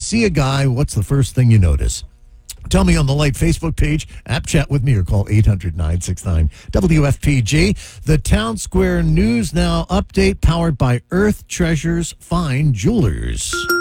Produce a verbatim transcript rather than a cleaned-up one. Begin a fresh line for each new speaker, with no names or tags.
see a guy, what's the first thing you notice? Tell me on the Light Facebook page, app chat with me, or call eight hundred, nine six nine, W F P G. The Town Square News Now update powered by Earth Treasures Fine Jewelers.